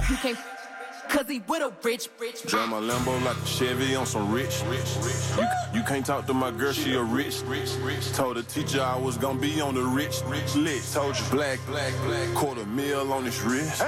You can't cause he with a rich. Drive my Lambo like a Chevy on some rich. You can't talk to my girl, she a rich. Told the teacher I was gonna be on the rich lit. Told you black, $250,000 on this wrist.